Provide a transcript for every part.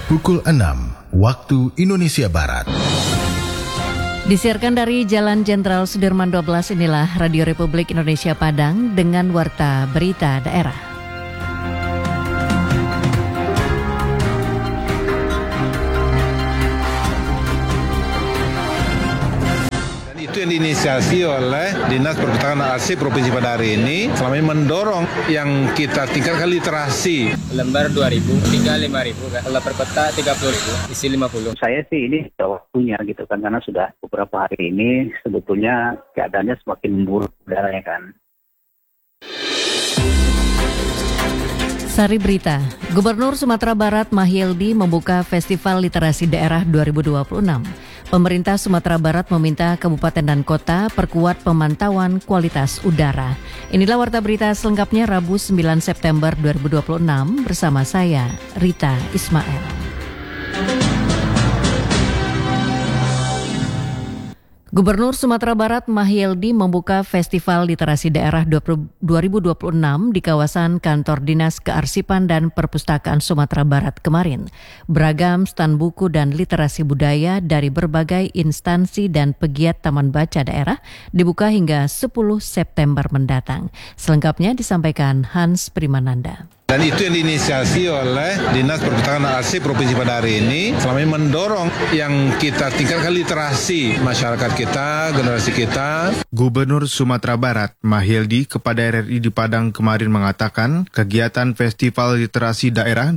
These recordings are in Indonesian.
pukul 6 waktu Indonesia Barat. Disiarkan dari Jalan Jenderal Sudirman 12, inilah Radio Republik Indonesia Padang dengan Warta Berita Daerah. Itu yang diinisiasi oleh Dinas Perpustakaan Arsip Provinsi Padang hari ini selama ini mendorong yang kita tingkatkan literasi. Lembar 2.000, 5.000 kan. Kalau per kota 30.000, isi 50. Saya sih ini sudah waktunya gitu kan, karena sudah beberapa hari ini sebetulnya keadaannya semakin memburuk udaranya kan. Sari Berita, Gubernur Sumatera Barat Mahyildi membuka Festival Literasi Daerah 2026. Pemerintah Sumatera Barat meminta kabupaten dan kota perkuat pemantauan kualitas udara. Inilah Warta Berita selengkapnya Rabu 9 September 2026 bersama saya, Rita Ismail. Gubernur Sumatera Barat Mahyildi membuka Festival Literasi Daerah 2026 di kawasan Kantor Dinas Kearsipan dan Perpustakaan Sumatera Barat kemarin. Beragam stan buku dan literasi budaya dari berbagai instansi dan pegiat taman baca daerah dibuka hingga 10 September mendatang. Selengkapnya disampaikan Hans Primananda. Dan itu yang diinisiasi oleh Dinas Perpustakaan Arsip Provinsi Padang hari ini selama ini mendorong yang kita tingkatkan literasi masyarakat kita, generasi kita. Gubernur Sumatera Barat Mahyildi kepada RRI di Padang kemarin mengatakan kegiatan Festival Literasi Daerah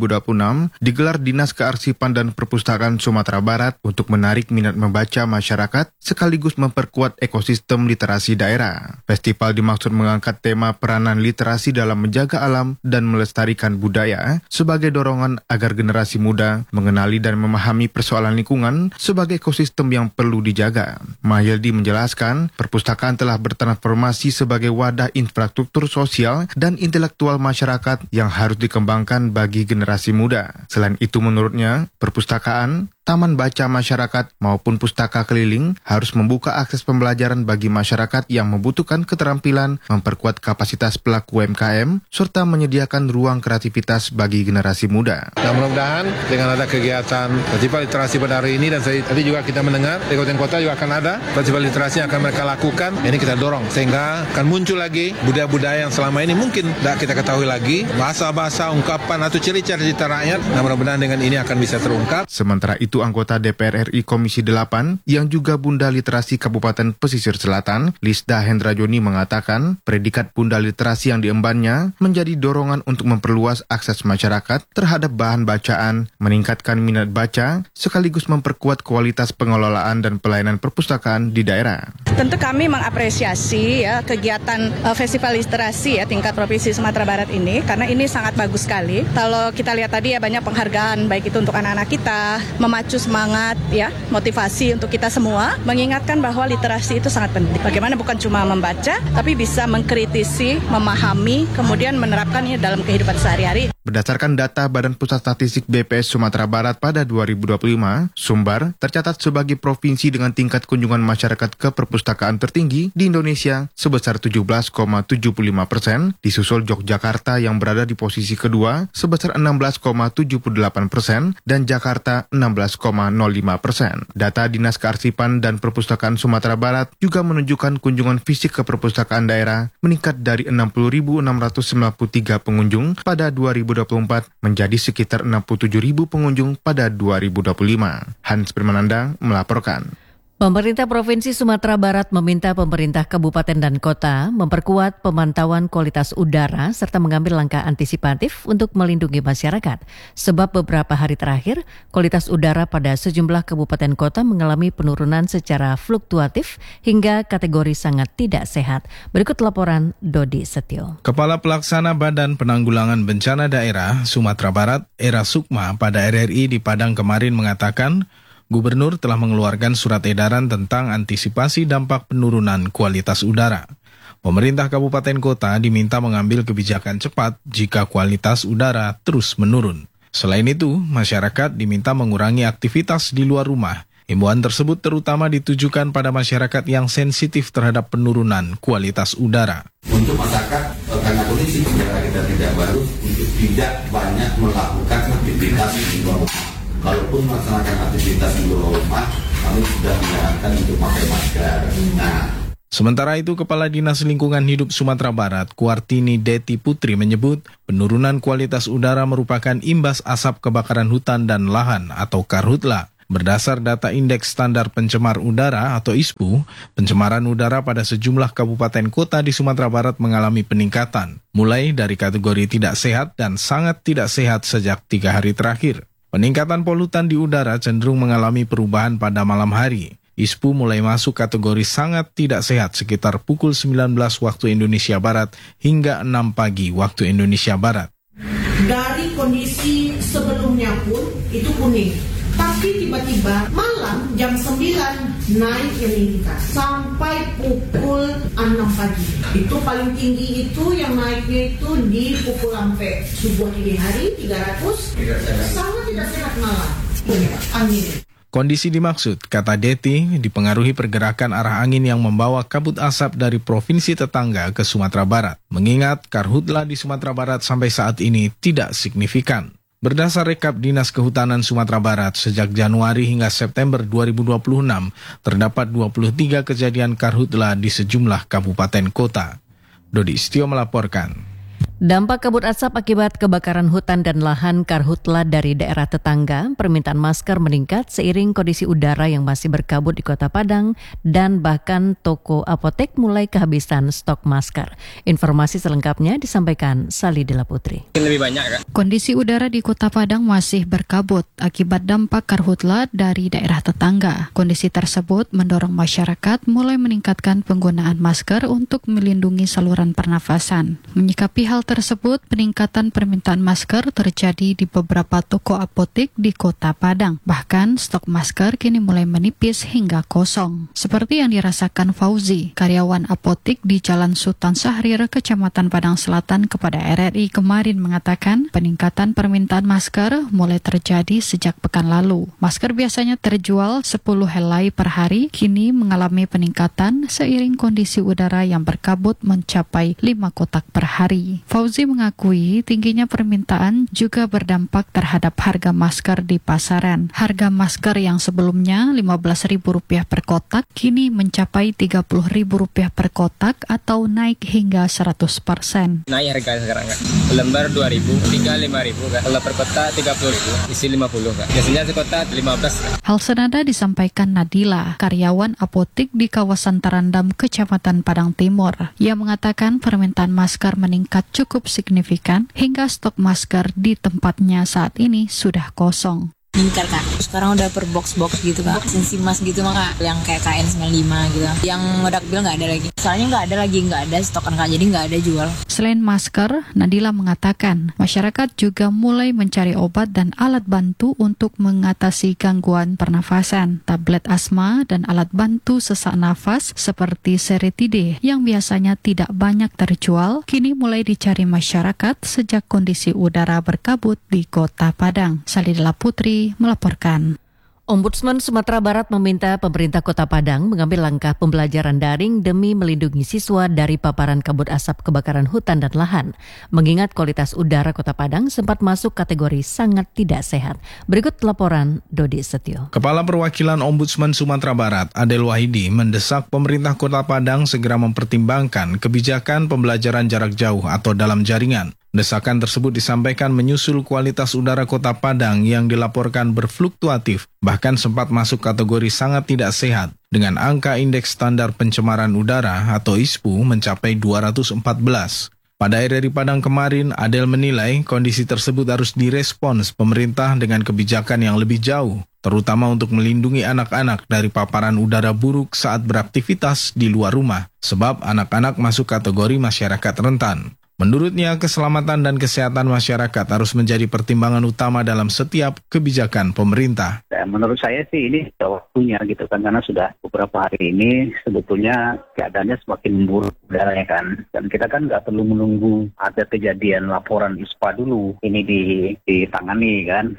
2026 digelar Dinas Kearsipan dan Perpustakaan Sumatera Barat untuk menarik minat membaca masyarakat sekaligus memperkuat ekosistem literasi daerah. Festival dimaksud mengangkat tema peranan literasi dalam menjaga alam dan melestarikan budaya sebagai dorongan agar generasi muda mengenali dan memahami persoalan lingkungan sebagai ekosistem yang perlu dijaga. Mahyildi menjelaskan, perpustakaan telah bertransformasi sebagai wadah infrastruktur sosial dan intelektual masyarakat yang harus dikembangkan bagi generasi muda. Selain itu menurutnya, perpustakaan, taman baca masyarakat maupun pustaka keliling harus membuka akses pembelajaran bagi masyarakat yang membutuhkan keterampilan, memperkuat kapasitas pelaku UMKM, serta menyediakan ruang kreativitas bagi generasi muda. Nah, mudah-mudahan dengan ada kegiatan Festival Literasi pada hari ini dan tadi juga kita mendengar di kabupaten kota juga akan ada Festival Literasi yang akan mereka lakukan. Ini kita dorong sehingga akan muncul lagi budaya-budaya yang selama ini mungkin tidak kita ketahui lagi, bahasa-bahasa, ungkapan atau ciri-ciri cita rakyat. Nah, mudah-mudahan dengan ini akan bisa terungkap. Sementara itu anggota DPR RI Komisi 8 yang juga Bunda Literasi Kabupaten Pesisir Selatan, Lisda Hendra Joni mengatakan, predikat Bunda Literasi yang diembannya menjadi dorongan untuk memperluas akses masyarakat terhadap bahan bacaan, meningkatkan minat baca, sekaligus memperkuat kualitas pengelolaan dan pelayanan perpustakaan di daerah. Tentu kami mengapresiasi ya kegiatan Festival Literasi ya tingkat Provinsi Sumatera Barat ini, karena ini sangat bagus sekali. Kalau kita lihat tadi ya banyak penghargaan, baik itu untuk anak-anak kita, memacu semangat ya, motivasi untuk kita semua, mengingatkan bahwa literasi itu sangat penting. Bagaimana bukan cuma membaca, tapi bisa mengkritisi, memahami, kemudian menerapkannya dalam kehidupan sehari-hari. Berdasarkan data Badan Pusat Statistik BPS Sumatera Barat pada 2025, Sumbar tercatat sebagai provinsi dengan tingkat kunjungan masyarakat ke perpustakaan tertinggi di Indonesia sebesar 17,75%, disusul Yogyakarta yang berada di posisi kedua sebesar 16,78% dan Jakarta 16,05%. Data Dinas Kearsipan dan Perpustakaan Sumatera Barat juga menunjukkan kunjungan fisik ke perpustakaan daerah meningkat dari 60.693 pengunjung pada 2024 menjadi sekitar 67.000 pengunjung pada 2025. Hans Primananda melaporkan. Pemerintah Provinsi Sumatera Barat meminta pemerintah kabupaten dan kota memperkuat pemantauan kualitas udara serta mengambil langkah antisipatif untuk melindungi masyarakat. Sebab beberapa hari terakhir, kualitas udara pada sejumlah kabupaten kota mengalami penurunan secara fluktuatif hingga kategori sangat tidak sehat. Berikut laporan Dodi Setio. Kepala Pelaksana Badan Penanggulangan Bencana Daerah Sumatera Barat, Era Sukma, pada RRI di Padang kemarin mengatakan, Gubernur telah mengeluarkan surat edaran tentang antisipasi dampak penurunan kualitas udara. Pemerintah kabupaten kota diminta mengambil kebijakan cepat jika kualitas udara terus menurun. Selain itu, masyarakat diminta mengurangi aktivitas di luar rumah Himbauan tersebut terutama ditujukan pada masyarakat yang sensitif terhadap penurunan kualitas udara. Untuk masyarakat, karena kondisi udara kita tidak bagus, untuk tidak banyak melakukan aktivitas di luar rumah. Kalaupun melaksanakan aktivitas di luar rumah, kami sudah menyarankan untuk pakai masker. Sementara itu, Kepala Dinas Lingkungan Hidup Sumatera Barat, Kuartini Deti Putri menyebut penurunan kualitas udara merupakan imbas asap kebakaran hutan dan lahan atau karhutla. Berdasar data Indeks Standar Pencemar Udara atau ISPU, pencemaran udara pada sejumlah kabupaten kota di Sumatera Barat mengalami peningkatan, mulai dari kategori tidak sehat dan sangat tidak sehat sejak 3 hari terakhir. Peningkatan polutan di udara cenderung mengalami perubahan pada malam hari. ISPU mulai masuk kategori sangat tidak sehat sekitar pukul 19 waktu Indonesia Barat hingga 6 pagi waktu Indonesia Barat. Dari kondisi sebelumnya pun itu kuning, tapi tiba-tiba malam jam 9 naik yang meningkat sampai pukul 6 pagi. Itu paling tinggi itu yang naiknya itu di pukul sampai subuh dini hari 300, sangat tidak sehat malam. Angin. Kondisi dimaksud, kata Deti, dipengaruhi pergerakan arah angin yang membawa kabut asap dari provinsi tetangga ke Sumatera Barat. Mengingat karhutla di Sumatera Barat sampai saat ini tidak signifikan. Berdasar rekap Dinas Kehutanan Sumatera Barat, sejak Januari hingga September 2026, terdapat 23 kejadian karhutla di sejumlah kabupaten kota. Dodi Istio melaporkan. Dampak kabut asap akibat kebakaran hutan dan lahan karhutla dari daerah tetangga, permintaan masker meningkat seiring kondisi udara yang masih berkabut di Kota Padang dan bahkan toko apotek mulai kehabisan stok masker. Informasi selengkapnya disampaikan Sali Dela Putri. Lebih banyak, Kak. Kondisi udara di Kota Padang masih berkabut akibat dampak karhutla dari daerah tetangga. Kondisi tersebut mendorong masyarakat mulai meningkatkan penggunaan masker untuk melindungi saluran pernafasan. Menyikapi hal tersebut, peningkatan permintaan masker terjadi di beberapa toko apotek di Kota Padang. Bahkan stok masker kini mulai menipis hingga kosong. Seperti yang dirasakan Fauzi, karyawan apotek di Jalan Sultan Syahrir, Kecamatan Padang Selatan kepada RRI kemarin mengatakan peningkatan permintaan masker mulai terjadi sejak pekan lalu. Masker biasanya terjual 10 helai per hari, kini mengalami peningkatan seiring kondisi udara yang berkabut mencapai 5 kotak per hari. Fauzi mengakui tingginya permintaan juga berdampak terhadap harga masker di pasaran. Harga masker yang sebelumnya Rp15.000 per kotak kini mencapai Rp30.000 per kotak atau naik hingga 100%. Naik harga sekarang, Kak. Lembar 2.000, 5.000, Kak. Kalau per kotak 30.000, isi 50, Kak. Biasanya sekotak 15. Hal senada disampaikan Nadila, karyawan apotek di kawasan Tarandam, Kecamatan Padang Timur. Ia mengatakan permintaan masker meningkat cukup signifikan hingga stok masker di tempatnya saat ini sudah kosong. Meningkat, Kak. Sekarang udah per box-box gitu, Kak. Sensi mas gitu mah, Kak. Yang kayak KN95 gitu. Yang modakbil nggak ada lagi. Soalnya nggak ada stokan, Kak. Jadi nggak ada jual. Selain masker, Nadila mengatakan masyarakat juga mulai mencari obat dan alat bantu untuk mengatasi gangguan pernafasan. Tablet asma dan alat bantu sesak nafas seperti Seretide yang biasanya tidak banyak terjual, kini mulai dicari masyarakat sejak kondisi udara berkabut di Kota Padang. Sali Dela Putri melaporkan. Ombudsman Sumatera Barat meminta pemerintah Kota Padang mengambil langkah pembelajaran daring demi melindungi siswa dari paparan kabut asap kebakaran hutan dan lahan. Mengingat kualitas udara Kota Padang sempat masuk kategori sangat tidak sehat. Berikut laporan Dodi Setio. Kepala Perwakilan Ombudsman Sumatera Barat, Adel Wahidi, mendesak pemerintah Kota Padang segera mempertimbangkan kebijakan pembelajaran jarak jauh atau dalam jaringan. Desakan tersebut disampaikan menyusul kualitas udara Kota Padang yang dilaporkan berfluktuatif, bahkan sempat masuk kategori sangat tidak sehat, dengan angka Indeks Standar Pencemaran Udara atau ISPU mencapai 214. Pada RRI Padang kemarin, Adel menilai kondisi tersebut harus direspons pemerintah dengan kebijakan yang lebih jauh, terutama untuk melindungi anak-anak dari paparan udara buruk saat beraktivitas di luar rumah, sebab anak-anak masuk kategori masyarakat rentan. Menurutnya, keselamatan dan kesehatan masyarakat harus menjadi pertimbangan utama dalam setiap kebijakan pemerintah. Menurut saya sih ini sudah waktunya gitu kan, karena sudah beberapa hari ini sebetulnya keadaannya semakin memburuk udaranya kan. Dan kita kan nggak perlu menunggu ada kejadian laporan ISPA dulu, ini ditangani kan.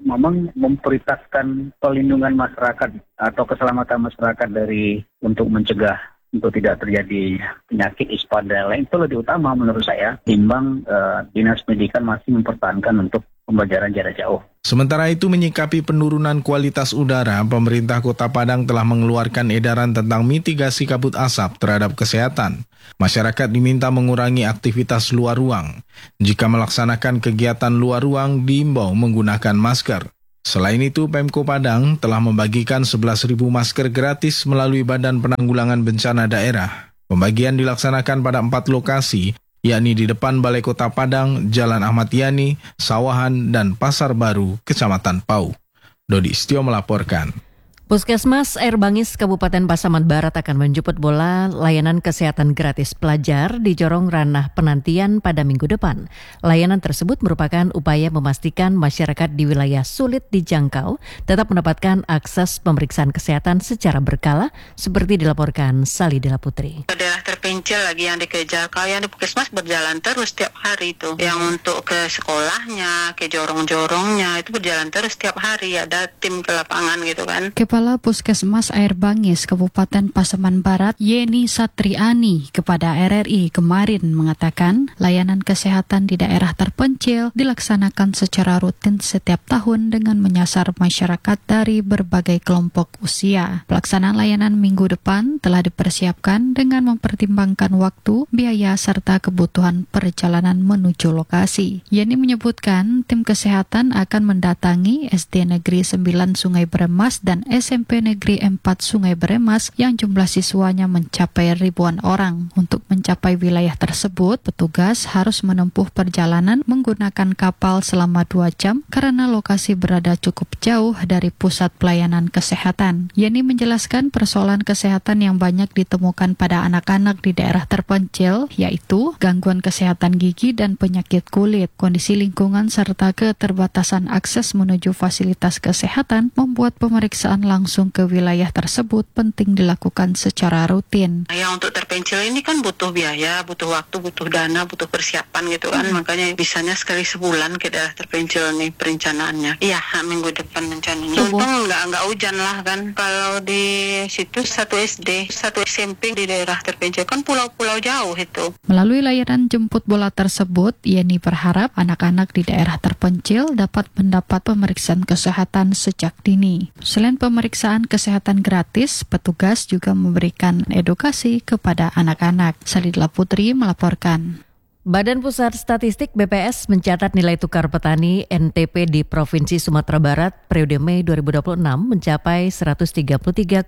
memang memprioritaskan pelindungan masyarakat atau keselamatan masyarakat untuk mencegah untuk tidak terjadi penyakit ispa dan lain, itu lebih utama menurut saya timbang Dinas Pendidikan masih mempertahankan untuk pembelajaran jarak jauh. Sementara itu, menyikapi penurunan kualitas udara, pemerintah Kota Padang telah mengeluarkan edaran tentang mitigasi kabut asap terhadap kesehatan. Masyarakat diminta mengurangi aktivitas luar ruang. Jika melaksanakan kegiatan luar ruang, diimbau menggunakan masker. Selain itu, Pemko Padang telah membagikan 11.000 masker gratis melalui Badan Penanggulangan Bencana Daerah. Pembagian dilaksanakan pada 4 lokasi, yakni di depan Balai Kota Padang, Jalan Ahmad Yani, Sawahan, dan Pasar Baru, Kecamatan Pau. Dodi Istio melaporkan. Puskesmas Air Bangis Kabupaten Pasaman Barat akan menjemput bola layanan kesehatan gratis pelajar di Jorong Ranah Penantian pada minggu depan. Layanan tersebut merupakan upaya memastikan masyarakat di wilayah sulit dijangkau tetap mendapatkan akses pemeriksaan kesehatan secara berkala, seperti dilaporkan Sali Dela Putri. Daerah terpencil lagi yang dikejar, kalau yang di puskesmas berjalan terus setiap hari itu. Yang untuk ke sekolahnya, ke jorong-jorongnya itu berjalan terus setiap hari, ada tim ke lapangan gitu kan. Kepala Puskesmas Air Bangis Kabupaten Pasaman Barat, Yeni Satriani, kepada RRI kemarin mengatakan layanan kesehatan di daerah terpencil dilaksanakan secara rutin setiap tahun dengan menyasar masyarakat dari berbagai kelompok usia. Pelaksanaan layanan minggu depan telah dipersiapkan dengan mempertimbangkan waktu, biaya, serta kebutuhan perjalanan menuju lokasi. Yeni menyebutkan tim kesehatan akan mendatangi SD Negeri 9 Sungai Beremas dan SMP Negeri 4 Sungai Beremas yang jumlah siswanya mencapai ribuan orang. Untuk mencapai wilayah tersebut, petugas harus menempuh perjalanan menggunakan kapal selama 2 jam karena lokasi berada cukup jauh dari pusat pelayanan kesehatan. Yeni menjelaskan persoalan kesehatan yang banyak ditemukan pada anak-anak di daerah terpencil, yaitu gangguan kesehatan gigi dan penyakit kulit. Kondisi lingkungan serta keterbatasan akses menuju fasilitas kesehatan membuat pemeriksaan langsung ke wilayah tersebut penting dilakukan secara rutin. Yang untuk terpencil ini kan butuh biaya, butuh waktu, butuh dana, butuh persiapan gitu kan. Makanya bisanya sekali sebulan ke daerah terpencil nih perencanaannya. Iya, minggu depan rencananya. Untung nggak hujan lah kan. Kalau di situ 1 SD, 1 SMP di daerah terpencil kan pulau-pulau jauh itu. Melalui layanan jemput bola tersebut, Yeni berharap anak-anak di daerah terpencil dapat mendapat pemeriksaan kesehatan sejak dini. Selain pemeriksaan kesehatan gratis, petugas juga memberikan edukasi kepada anak-anak. Salidla Putri melaporkan. Badan Pusat Statistik BPS mencatat nilai tukar petani NTP di Provinsi Sumatera Barat periode Mei 2026 mencapai 133,37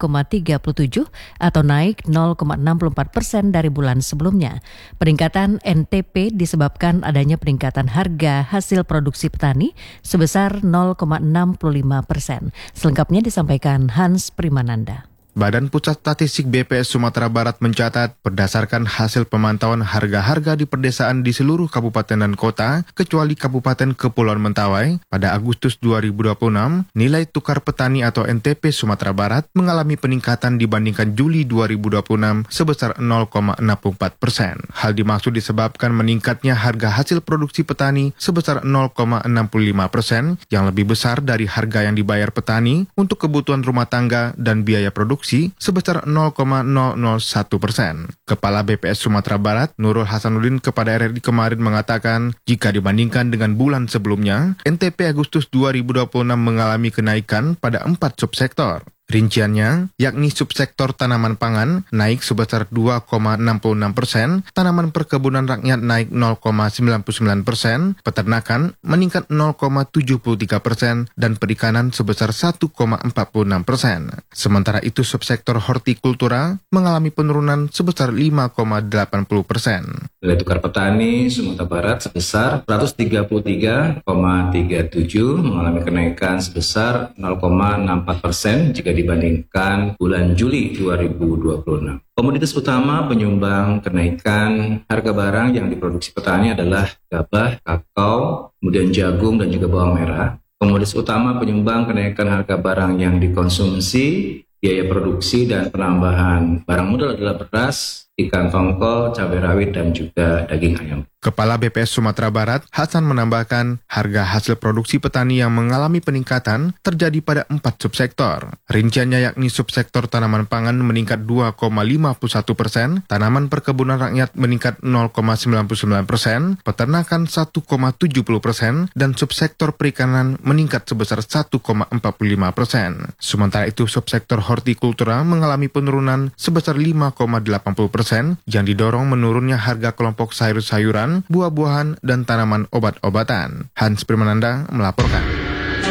atau naik 0,64% dari bulan sebelumnya. Peningkatan NTP disebabkan adanya peningkatan harga hasil produksi petani sebesar 0,65%. Selengkapnya disampaikan Hans Primananda. Badan Pusat Statistik BPS Sumatera Barat mencatat berdasarkan hasil pemantauan harga-harga di perdesaan di seluruh kabupaten dan kota, kecuali Kabupaten Kepulauan Mentawai, pada Agustus 2026, nilai tukar petani atau NTP Sumatera Barat mengalami peningkatan dibandingkan Juli 2026 sebesar 0,64%. Hal dimaksud disebabkan meningkatnya harga hasil produksi petani sebesar 0,65%, yang lebih besar dari harga yang dibayar petani untuk kebutuhan rumah tangga dan biaya produksi sebesar 0,001%. Kepala BPS Sumatera Barat, Nurul Hasanuddin, kepada RRI kemarin mengatakan, jika dibandingkan dengan bulan sebelumnya, NTP Agustus 2026 mengalami kenaikan pada 4 subsektor. Rinciannya, yakni subsektor tanaman pangan naik sebesar 2,66%, tanaman perkebunan rakyat naik 0,99%, peternakan meningkat 0,73%, dan perikanan sebesar 1,46%. Sementara itu subsektor hortikultura mengalami penurunan sebesar 5,80%. Nilai tukar petani Sumatera Barat sebesar 133,37 mengalami kenaikan sebesar 0,64% jika dibandingkan bulan Juli 2026. Komoditas utama penyumbang kenaikan harga barang yang diproduksi petani adalah gabah, kakao, kemudian jagung dan juga bawang merah. Komoditas utama penyumbang kenaikan harga barang yang dikonsumsi, biaya produksi dan penambahan barang modal adalah beras, ikan tongkol, cabai rawit, dan juga daging ayam. Kepala BPS Sumatera Barat, Hasan menambahkan, harga hasil produksi petani yang mengalami peningkatan terjadi pada 4 subsektor. Rinciannya yakni subsektor tanaman pangan meningkat 2,51%, tanaman perkebunan rakyat meningkat 0,99%, peternakan 1,70%, dan subsektor perikanan meningkat sebesar 1,45%. Sementara itu, subsektor hortikultura mengalami penurunan sebesar 5,80% yang didorong menurunnya harga kelompok sayur-sayuran, buah-buahan, dan tanaman obat-obatan. Hans Primananda melaporkan.